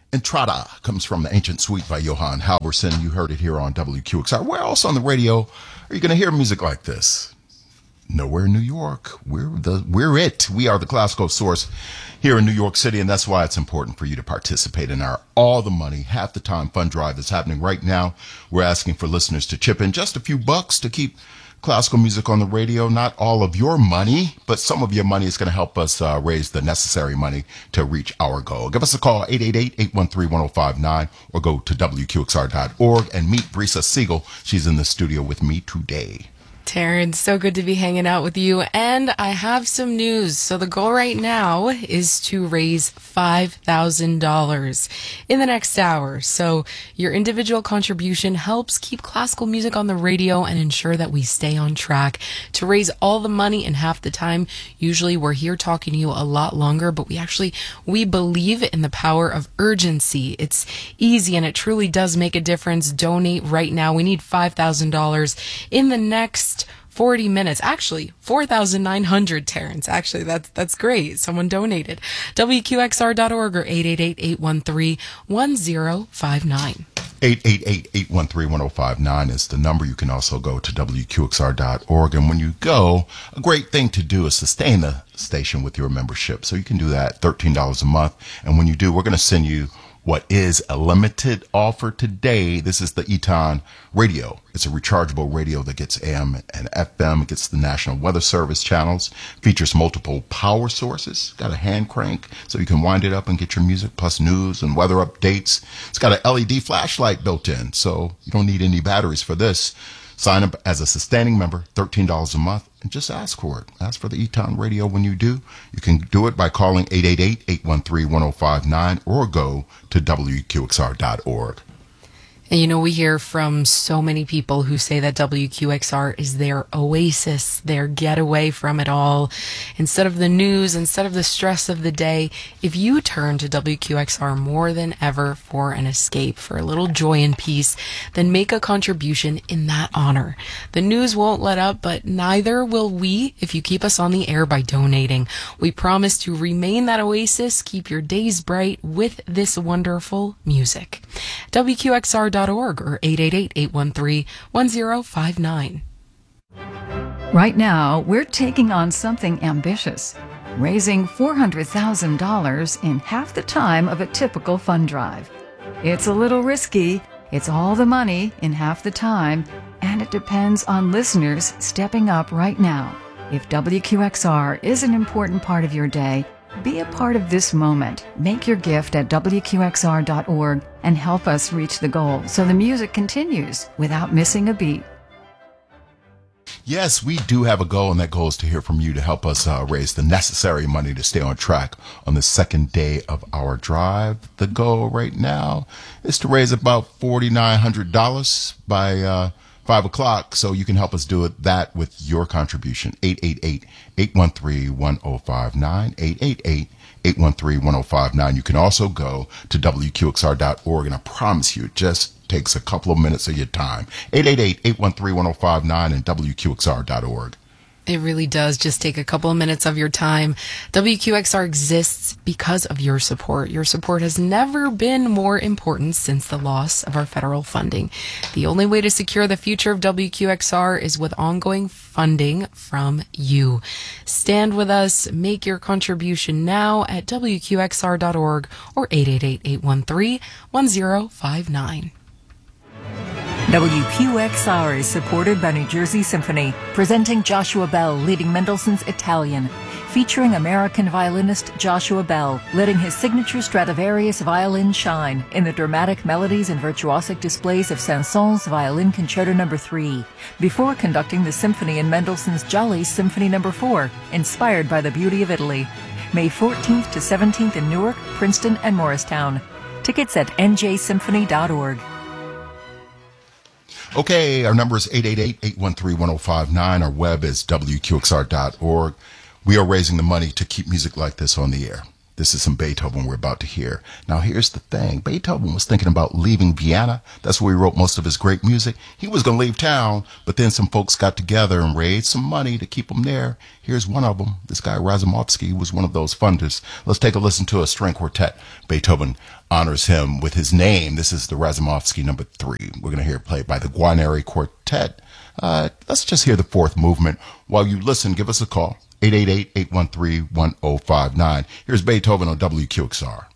Entrada comes from the Ancient Suite by Johann Halvorson. You heard it here on WQXR. Where else on the radio are you going to hear music like this? Nowhere in New York. We are the classical source here in New York City, and that's why it's important for you to participate in our All the Money, Half the Time fund drive that's happening right now. We're asking for listeners to chip in just a few bucks to keep classical music on the radio. Not all of your money, but some of your money is going to help us raise the necessary money to reach our goal. Give us a call, 888-813-1059, or go to WQXR.org and meet Brisa Siegel. She's in the studio with me today. Terrence, so good to be hanging out with you. And I have some news. So the goal right now is to raise $5,000 in the next hour. So your individual contribution helps keep classical music on the radio and ensure that we stay on track to raise all the money in half the time. Usually we're here talking to you a lot longer, but we believe in the power of urgency. It's easy and it truly does make a difference. Donate right now. We need $5,000 in the next 40 minutes. Actually, 4,900, Terrence. Actually, that's great. Someone donated. WQXR.org or 888-813-1059. 888-813-1059 is the number. You can also go to WQXR.org. And when you go, a great thing to do is sustain the station with your membership. So you can do that, $13 a month. And when you do, we're going to send you what is a limited offer today. This is the Eton Radio. It's a rechargeable radio that gets AM and FM. It gets the National Weather Service channels, features multiple power sources, got a hand crank so you can wind it up and get your music, plus news and weather updates. It's got an LED flashlight built in, so you don't need any batteries for this. Sign up as a sustaining member, $13 a month, and just ask for it. Ask for the Eton Radio when you do. You can do it by calling 888-813-1059 or go to WQXR.org. And you know, we hear from so many people who say that WQXR is their oasis, their getaway from it all. Instead of the news, instead of the stress of the day, if you turn to WQXR more than ever for an escape, for a little joy and peace, then make a contribution in that honor. The news won't let up, but neither will we if you keep us on the air by donating. We promise to remain that oasis, keep your days bright with this wonderful music. WQXR.org or 888-813-1059. Right now, we're taking on something ambitious, raising $400,000 in half the time of a typical fund drive. It's a little risky, it's all the money in half the time, and it depends on listeners stepping up right now. If WQXR is an important part of your day, be a part of this moment. Make your gift at WQXR.org and help us reach the goal so the music continues without missing a beat. Yes, we do have a goal, and that goal is to hear from you to help us raise the necessary money to stay on track on the second day of our drive. The goal right now is to raise about $4,900 by 5 o'clock, so you can help us do that with your contribution. 888-813-1059, 888-813-1059. You can also go to WQXR.org, and I promise you, it just takes a couple of minutes of your time. 888-813-1059 and WQXR.org. It really does just take a couple of minutes of your time. WQXR exists because of your support. Your support has never been more important since the loss of our federal funding. The only way to secure the future of WQXR is with ongoing funding from you. Stand with us. Make your contribution now at WQXR.org or 888-813-1059. WQXR is supported by New Jersey Symphony, presenting Joshua Bell leading Mendelssohn's Italian, featuring American violinist Joshua Bell, letting his signature Stradivarius violin shine in the dramatic melodies and virtuosic displays of Saint-Saëns Violin Concerto No. 3, before conducting the symphony in Mendelssohn's Jolly Symphony No. 4, inspired by the beauty of Italy. May 14th to 17th in Newark, Princeton, and Morristown. Tickets at njsymphony.org. Okay, our number is 888-813-1059. Our web is WQXR.org. We are raising the money to keep music like this on the air. This is some Beethoven we're about to hear. Now, here's the thing. Beethoven was thinking about leaving Vienna. That's where he wrote most of his great music. He was going to leave town, but then some folks got together and raised some money to keep him there. Here's one of them. This guy, Razumovsky, was one of those funders. Let's take a listen to a string quartet. Beethoven honors him with his name. This is the Razumovsky number 3. We're going to hear it played by the Guarneri Quartet. Let's just hear the 4th movement. While you listen, give us a call. 888-813-1059. Here's Beethoven on WQXR.